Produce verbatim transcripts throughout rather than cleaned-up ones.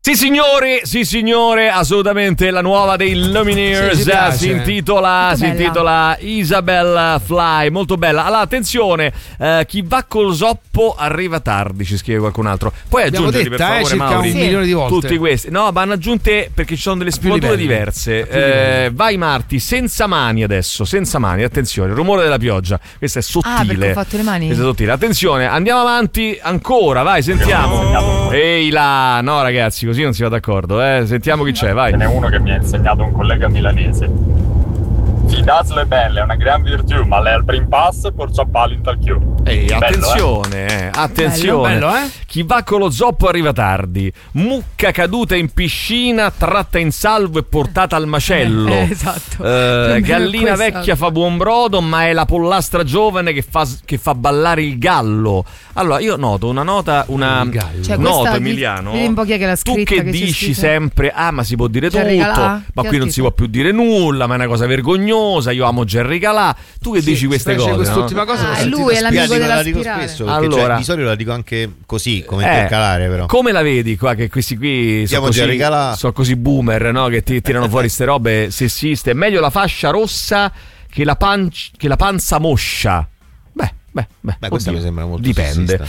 Sì signore, sì signore, assolutamente la nuova dei Lumineers, sì, si intitola, si intitola Isabella Fly, molto bella. Allora attenzione, eh, chi va col zoppo arriva tardi, ci scrive qualcun altro. Puoi aggiungerli per favore, eh, circa Mauri? un milione di volte. Tutti questi, no, vanno aggiunte perché ci sono delle sfumature diverse. Eh, vai Marti, senza mani adesso, senza mani, attenzione, il rumore della pioggia, questo è sottile. Ah, perché ho fatto le mani? Questo è sottile, attenzione, andiamo avanti ancora, vai, sentiamo. Ehi là, no ragazzi, così non si va d'accordo, eh. Sentiamo chi c'è, vai. Ce n'è uno che mi ha insegnato un collega milanese. Fidarselo è belle, è una gran virtù, ma lei al primo passo porcia palo in tal chiù. Ehi, Bello, attenzione, eh? eh, attenzione. Bello, bello, eh? Chi va con lo zoppo arriva tardi. Mucca caduta in piscina, tratta in salvo e portata al macello. Eh, esatto. Eh, gallina questa. vecchia fa buon brodo, ma è la pollastra giovane che fa, che fa ballare il gallo. Allora, io noto una nota, una Cioè, noto, questa- Emiliano. vedi un po' chi è che l'ha Tu scritta, che che c'è dici scritto? sempre, ah, ma si può dire Jerry tutto, Calà? ma Chi qui ha non si scritto? può più dire nulla, ma è una cosa vergognosa. Io amo Jerry Calà. Tu che Sì, dici queste specie cose? quest'ultima no? cosa l'ho Ah, sentita lui è l'amico spiegare. della la dico spirale. spesso perché Allora. cioè, di solito la dico anche così come Eh, intercalare, però come la vedi qua che questi qui sono Siamo così, Jerry Calà. sono così boomer, no? Che ti tirano fuori ste robe sessiste. È meglio la fascia rossa che la, pan- che la panza moscia. Beh, beh, beh, Beh, questa oddio, mi sembra molto dipende.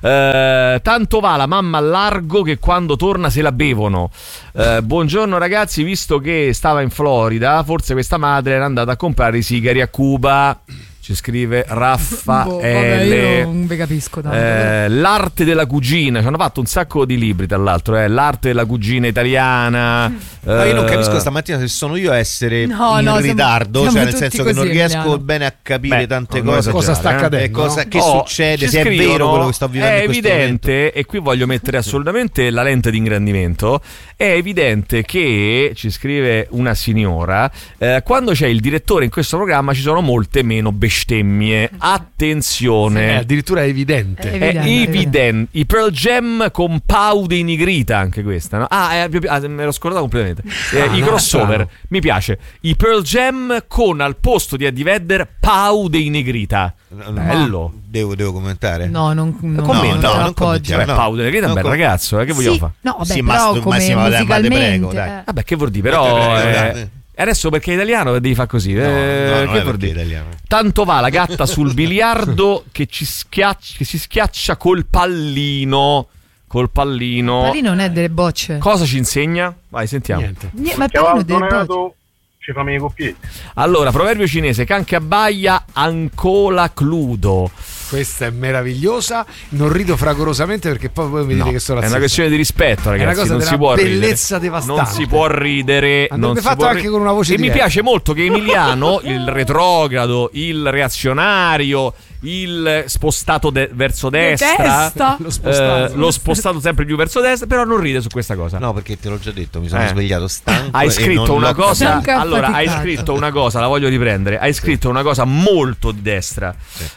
Eh, tanto va la mamma al largo che quando torna se la bevono. Eh, buongiorno ragazzi, visto che stava in Florida, forse questa madre era andata a comprare i sigari a Cuba. Ci scrive Boh, vabbè, Raffaele. io non vi capisco tanto. Eh, l'arte della cugina, ci hanno fatto un sacco di libri tra l'altro, eh. L'arte della cugina italiana. Ma io non eh, capisco stamattina se sono io a essere No, in no, siamo- ritardo, siamo cioè nel tutti senso che non così, riesco Emiliano. bene a capire Beh, tante non cose. cosa sta eh. accadendo, E cosa, no? che Oh, succede, ci se è scrivono, vero quello che sto vivendo è in questo momento. evidente, e qui voglio mettere assolutamente la lente di ingrandimento, è evidente che, ci scrive una signora, eh, quando c'è il direttore in questo programma ci sono molte meno bestemmie. Attenzione. Eh, addirittura è evidente. È È evidente. evidente. I Pearl Jam con Pau dei Nigrita, anche questa, no? Ah, è proprio- ah, me l'ho scordato completamente. Eh, I no, crossover, strano. mi piace. I Pearl Jam con al posto di Eddie Vedder Pau dei Nigrita. Bello. Devo, devo commentare? No, non, non, Commenta. non no, non appoggio. commentiamo. Beh, no. Pau dei Nigrita è un Non bel com- ragazzo, eh, che vogliamo Sì, fare? no, vabbè, Sì, però ma sto- come ma sì, ma dai, ma te musicalmente prego, dai. eh. Vabbè, che vuol dire? Ma Però te prego, eh, dai. adesso perché è italiano devi fare così. No, eh, no, non che è vuol perché dire? è italiano. Tanto va la gatta sul biliardo che ci schiaccia, che si schiaccia col pallino. Col pallino. Pallino non è delle bocce. Cosa ci insegna? Vai, sentiamo. Niente. Niente, ma il pallino è delle bocce. ci fa i coppi. Allora, proverbio cinese: can che abbaia, ancola cludo. Questa è meravigliosa. Non rido fragorosamente perché poi voi mi dite No, che sono è razzista. una questione di rispetto, ragazzi. È una cosa non della si può bellezza ridere. devastante. Non si può ridere. Andrebbe non si fatto può anche ri- con una voce E mi diversa. piace molto che Emiliano, il retrogrado, il reazionario, il spostato de- verso destra, Detesta. Lo spostato. eh, l'ho spostato sempre più verso destra, però non ride su questa cosa. No, perché te l'ho già detto, mi sono Eh. svegliato stanco. Hai e scritto non una l'ho cosa. Stanco e Allora, hai affaticato. scritto una cosa, la voglio riprendere. Hai scritto una cosa molto di destra,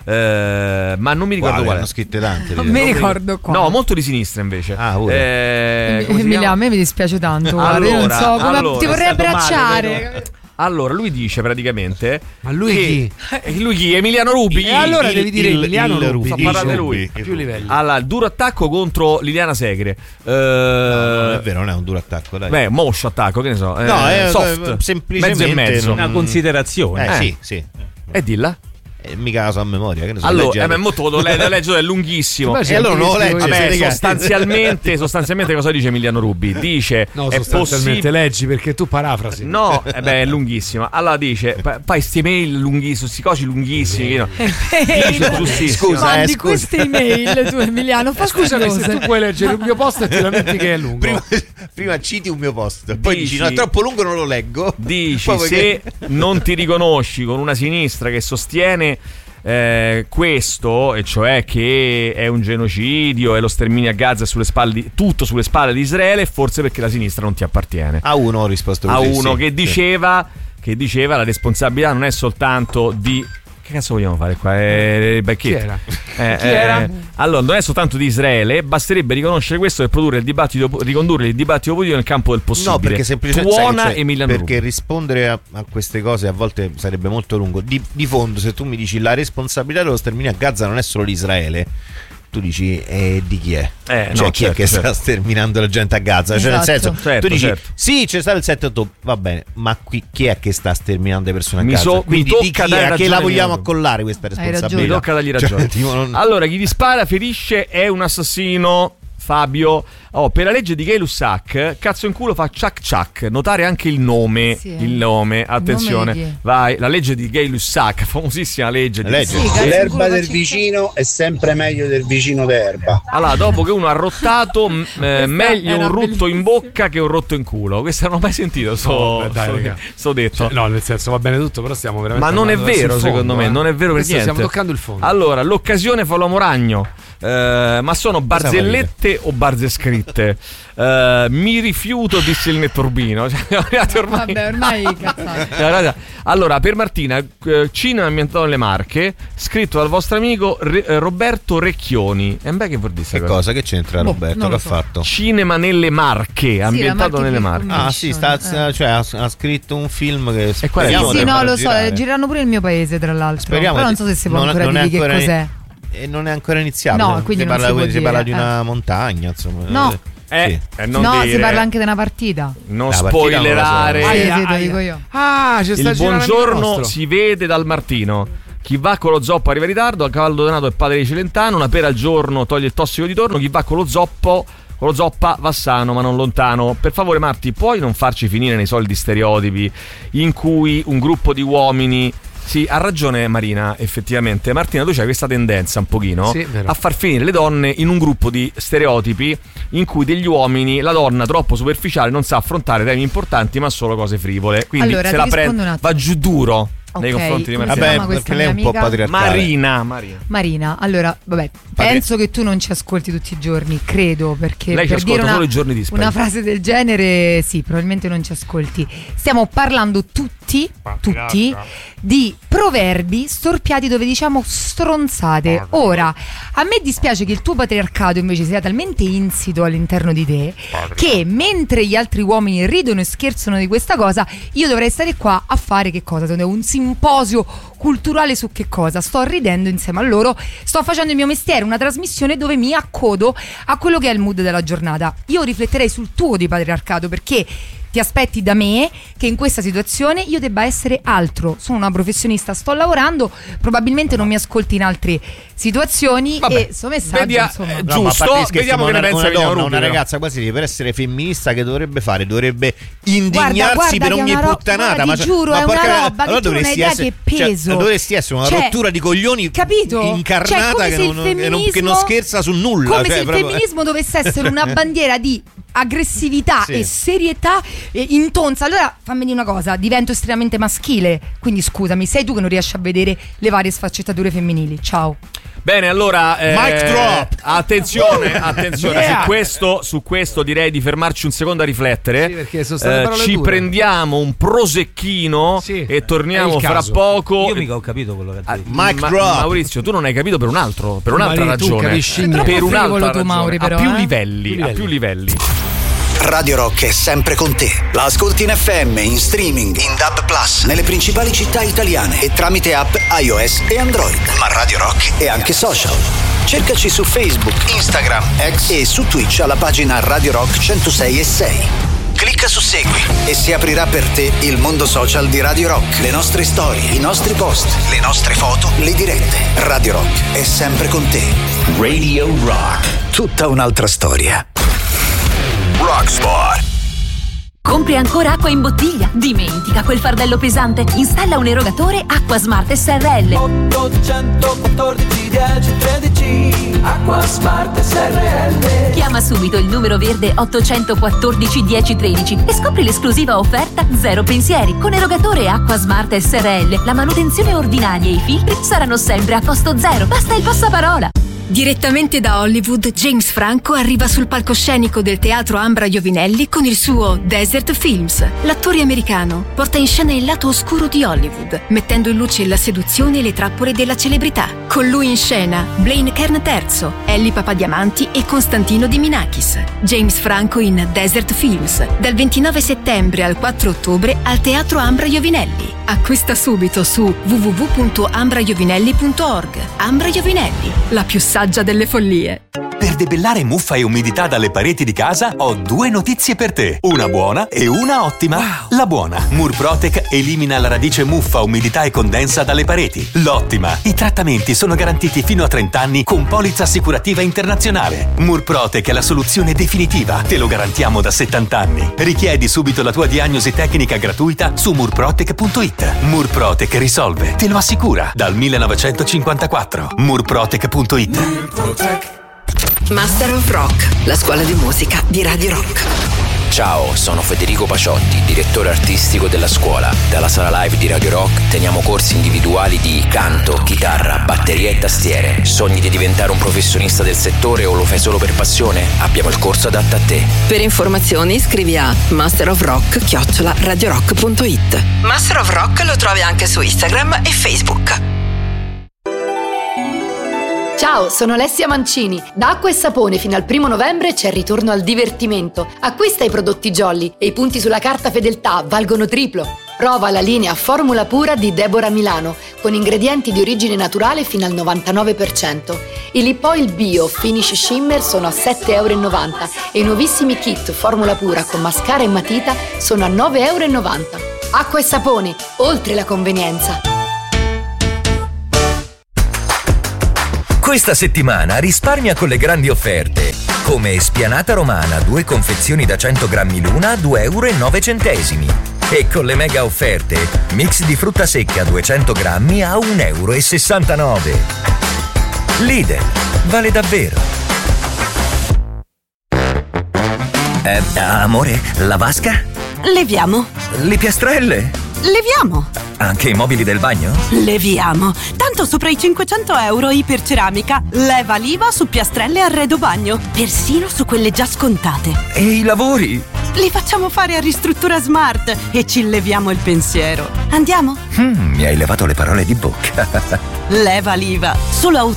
eh, ma non mi ricordo Quale? qual Hanno è. scritte tante. Non le- mi ricordo qua. No, molto di sinistra invece. Ah, pure. Eh, come si Emilia, chiama? a me mi dispiace tanto. Guarda, io non Allora, so come allora, ti vorrei è stato male, abbracciare. Allora, lui dice praticamente. Ma lui che- chi? Eh, lui chi? Emiliano Rubi. E allora il- devi dire il- Emiliano il Rubi. Sto Rubi. parlando di Rubi. lui. A più livelli. Allora, il duro attacco contro Liliana Segre. Eh, No, non è vero, non è un duro attacco, dai. Beh, moscio attacco, che ne so. eh, No, è- soft. è- semplicemente mezzo e mezzo. non- Una considerazione. Eh, Eh. sì, sì. E dilla. Eh, mica la so a memoria, che ne so. Allora, leggi- eh, ma molto lo le- lo leggo, è lunghissimo. Poi E allora non lo leggi, Vabbè, Vabbè, siete cazzi. sostanzialmente, sostanzialmente cosa dice Emiliano Rubi? Dice No, è sostanzialmente possibile. leggi perché tu parafrasi. No, eh beh, è lunghissimo. Allora dice, pa- poi sti mail lunghissimi, sti cosi lunghissimi. No. Dice giustissimo. Scusa, eh, Mandi scusa. queste email tu Emiliano, fa Scusami se tu puoi leggere il mio post e ti lamenti che è lungo. Prima, prima citi un mio post, poi Dici- dici no, è troppo lungo, non lo leggo. Dici, Poi se perché- non ti riconosci con una sinistra che sostiene eh, questo, e cioè che è un genocidio e lo sterminio a Gaza è sulle spalle di, tutto sulle spalle di Israele, forse perché la sinistra non ti appartiene. A uno ho risposto A così, uno sì, che sì. diceva che diceva la responsabilità non è soltanto di. Che cazzo vogliamo fare qua? Eh, beh, chi? Chi era? Eh, Chi era? eh, allora, non è soltanto di Israele, basterebbe riconoscere questo per produrre il dibattito, ricondurre il dibattito politico nel campo del possibile. No, perché semplicemente Tuona sai, cioè, Emiliano perché Rubi. rispondere a, a queste cose a volte sarebbe molto lungo. Di, di fondo, se tu mi dici la responsabilità dello sterminio a Gaza non è solo di Israele, tu dici eh, di chi è? Eh, cioè no, chi certo, è che certo. sta sterminando la gente a Gaza? Cioè nel Esatto. senso, Certo, tu dici certo. sì, c'è stato il sette ottobre, va bene, ma qui chi è che sta sterminando le persone a Mi Gaza? so- mi Quindi tocca di chi dare è? A che la ragione vogliamo mia. accollare questa ragione. Mi responsabilità? tocca dargli Cioè, ragione. tipo, non- Allora, chi ti spara, ferisce, è un assassino. Fabio, oh, per la legge di Gay-Lussac, cazzo in culo fa ciac ciac. Notare anche il nome. Sì. Il nome, attenzione. Nome di chi? Vai, la legge di Gay-Lussac, famosissima legge. Di Legge. Sì, cazzo in L'erba culo del facci- vicino è sempre meglio del vicino d'erba. Allora, dopo che uno ha rottato, m- eh, meglio era un rutto in bellissima. bocca che un rotto in culo. Questo non ho mai sentito, so, No, beh, dai, so- raga. so detto. Cioè, no, nel senso va bene tutto, però stiamo veramente. Ma non è andando verso vero, il fondo, secondo me, eh. non è vero per Questo niente. Stiamo toccando il fondo. Allora, l'occasione fa l'uomo ragno. Eh, ma sono barzellette o barze scritte? Eh, mi rifiuto, disse il netturbino. Cioè, arrivati ormai. Vabbè, ormai cazzate. Guarda, allora, per Martina, eh, cinema ambientato nelle Marche, scritto dal vostro amico Re- eh, Roberto Recchioni. E beh, che vuol dire sta Che cosa? cosa? Che c'entra Boh, Roberto? non Che lo ha so. fatto? Cinema nelle Marche, ambientato Marche nelle Film Marche. Commission. Ah sì, sta, Eh. cioè, ha, ha scritto un film che E qual è il speriamo Sì, sì, dovrebbero no, lo so, girare. gireranno pure nel mio paese, tra l'altro. Speriamo Però di- non so se si può non- ancora non è dire che ancora- cos'è. E non è ancora iniziato. No, si quindi non parla, si può si dire, parla di eh. una montagna, insomma. No. Eh, Sì. eh, non No, dire, si parla anche di una partita. non La partita non la so. spoilerare. Sì, Aia, sì, te lo aia. dico io. Ah, c'è sta Il girando buongiorno nostro. si vede dal Martino. Chi va con lo zoppo arriva in ritardo, a cavallo donato è padre di Celentano, una pera al giorno toglie il tossico di torno, chi va con lo zoppo, con lo zoppa va sano ma non lontano. Per favore Marti, puoi non farci finire nei soliti stereotipi in cui un gruppo di uomini... Sì, ha ragione Marina, effettivamente. Martina, tu c'hai questa tendenza un pochino Sì, vero. a far finire le donne in un gruppo di stereotipi in cui degli uomini, la donna troppo superficiale non sa affrontare temi importanti ma solo cose frivole. Quindi Allora, se ti la rispondo prende, un attimo. va giù duro nei Ok, confronti di come Martina. si Vabbè, chiama questa perché lei è un mia po' amica? patriarcale. Marina, Marina. Marina, allora, vabbè, penso che tu non ci ascolti tutti i giorni, credo, perché Lei ci per ascolta dire una, solo i giorni di Spagna. una frase del genere, sì, probabilmente non ci ascolti. Stiamo parlando tutti, tutti, di proverbi storpiati dove diciamo stronzate. Ora, a me dispiace che il tuo patriarcato invece sia talmente insito all'interno di te che mentre gli altri uomini ridono e scherzano di questa cosa, io dovrei stare qua a fare che cosa? Secondo me, un simposio culturale su che cosa? Sto ridendo insieme a loro, sto facendo il mio mestiere, una trasmissione dove mi accodo a quello che è il mood della giornata. Io rifletterei sul tuo di patriarcato, perché ti aspetti da me che in questa situazione io debba essere altro. Sono una professionista, sto lavorando, probabilmente non mi ascolti in altre situazioni. Vabbè, e questo messaggio vedi- insomma eh, No, ma a giusto, parte gli scherzi, vediamo ma che ne una, pensa una Emiliano donna, una Ruggero. ragazza quasi per essere femminista che dovrebbe fare? Dovrebbe indignarsi Guarda, guarda per che è ogni una ro- puttanata. guarda, ti giuro, è una porca- roba che allora tu non hai dovresti idea essere, che cioè, peso. dovresti essere una Cioè, rottura di coglioni capito? incarnata Cioè, come che, se il non, che, non, che non femminismo- scherza su nulla. Come cioè, se il proprio- femminismo dovesse essere una bandiera di aggressività Sì. e serietà e intonsa. Allora fammi dire una cosa, divento estremamente maschile. Quindi scusami, sei tu che non riesci a vedere le varie sfaccettature femminili. Ciao. Bene, allora eh, Mic drop. Attenzione, attenzione Yeah. su questo, su questo direi di fermarci un secondo a riflettere. Sì, perché sono state Eh, parole ci dure. prendiamo un prosecchino Sì, e torniamo è il fra caso. poco. Io mica ho capito quello che ha Ah, detto. Mic Ma- drop. Maurizio, tu non hai capito per un altro, per un'altra Mari, tu ragione. capisci Sei troppo Per un'altra frivolo tu, ragione. Mauri, però, a più eh? livelli, Più a più livelli. Radio Rock è sempre con te. La ascolti in F M, in streaming, in D A B plus, nelle principali città italiane e tramite app iOS e Android. Ma Radio Rock è anche social. Cercaci su Facebook, Instagram, X e su Twitch alla pagina Radio Rock centosei e sei. Clicca su Segui e si aprirà per te il mondo social di Radio Rock. Le nostre storie, i nostri post, le nostre foto, le dirette. Radio Rock è sempre con te. Radio Rock. Tutta un'altra storia. Rockspot. Compri ancora acqua in bottiglia? Dimentica quel fardello pesante. Installa un erogatore Acqua Smart S R L. ottocentoquattordici dieci tredici Acqua Smart S R L. Chiama subito il numero verde ottocentoquattordici dieci tredici e scopri l'esclusiva offerta Zero Pensieri. Con erogatore Acqua Smart S R L la manutenzione ordinaria e i filtri saranno sempre a costo zero. Basta il passaparola. Direttamente da Hollywood, James Franco arriva sul palcoscenico del teatro Ambra Iovinelli con il suo Desert Films. L'attore americano porta in scena il lato oscuro di Hollywood, mettendo in luce la seduzione e le trappole della celebrità. Con lui in scena Blaine Kern terzo, Ellie Papadiamanti e Constantino Di Minakis. James Franco in Desert Films, dal ventinove settembre al quattro ottobre al teatro Ambra Iovinelli. Acquista subito su w w w punto ambra iovinelli punto org. Ambra Iovinelli, la più saggia saggia delle follie. Per debellare muffa e umidità dalle pareti di casa ho due notizie per te, una buona e una ottima. Wow. La buona, Murprotec elimina la radice muffa, umidità e condensa dalle pareti. L'ottima, i trattamenti sono garantiti fino a trenta anni con polizza assicurativa internazionale. Murprotec è la soluzione definitiva, te lo garantiamo da settanta anni. Richiedi subito la tua diagnosi tecnica gratuita su murprotec punto it. Murprotec risolve, te lo assicura, dal millenovecentocinquantaquattro. murprotec punto it. Murprotec. Master of Rock, la scuola di musica di Radio Rock. Ciao, sono Federico Paciotti, direttore artistico della scuola. Dalla sala live di Radio Rock teniamo corsi individuali di canto, chitarra, batteria e tastiere. Sogni di diventare un professionista del settore o lo fai solo per passione? Abbiamo il corso adatto a te. Per informazioni scrivi a master of rock chiocciola radiorock punto it. Master of Rock lo trovi anche su Instagram e Facebook. Ciao, sono Alessia Mancini. Da Acqua e Sapone fino al primo novembre c'è il ritorno al divertimento. Acquista i prodotti Jolly e i punti sulla carta fedeltà valgono triplo. Prova la linea Formula Pura di Deborah Milano con ingredienti di origine naturale fino al novantanove per cento. I lip oil bio Finish Shimmer sono a sette virgola novanta euro e i nuovissimi kit Formula Pura con mascara e matita sono a nove virgola novanta euro. Acqua e Sapone, oltre la convenienza. Questa settimana risparmia con le grandi offerte. Come spianata romana, due confezioni da cento grammi l'una a due virgola nove euro. E con le mega offerte, mix di frutta secca duecento grammi a un virgola sessantanove euro. Lidl, vale davvero. Eh, amore, la vasca? Leviamo. Le piastrelle? Leviamo. Anche i mobili del bagno? Leviamo. Tanto sopra i cinquecento euro Iperceramica. Leva l'I V A su piastrelle e arredo bagno. Persino su quelle già scontate. E i lavori? Li facciamo fare a Ristruttura Smart e ci leviamo il pensiero. Andiamo? Mm, mi hai levato le parole di bocca. Leva l'I V A. Solo